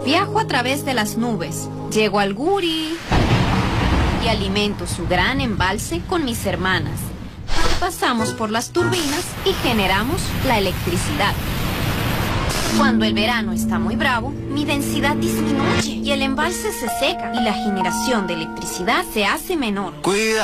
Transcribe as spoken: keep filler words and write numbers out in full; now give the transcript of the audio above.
Viajo a través de las nubes, llego al Guri y alimento su gran embalse con mis hermanas. Pasamos por las turbinas y generamos la electricidad. Cuando el verano está muy bravo, mi densidad disminuye y el embalse se seca y la generación de electricidad se hace menor. Cuida.